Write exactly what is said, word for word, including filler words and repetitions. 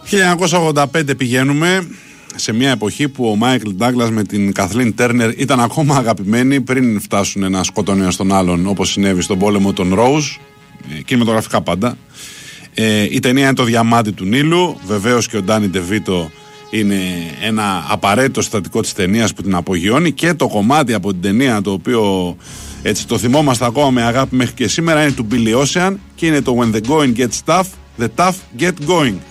χίλια εννιακόσια ογδόντα πέντε πηγαίνουμε σε μια εποχή που ο Μάικλ Ντάγκλας με την Καθλίν Τέρνερ ήταν ακόμα αγαπημένοι πριν φτάσουν ένα σκοτώνει στον άλλον, όπως συνέβη στον πόλεμο των Ρόουζ, κινηματογραφικά πάντα. Ε, η ταινία είναι το Διαμάντι του Νείλου. Βεβαίως και ο Ντάνι Ντεβίτο είναι ένα απαραίτητο συστατικό της ταινίας που την απογειώνει, και το κομμάτι από την ταινία το οποίο έτσι το θυμόμαστε ακόμα με αγάπη μέχρι και σήμερα είναι του Billy Ocean και είναι το When the going gets tough, the tough get going.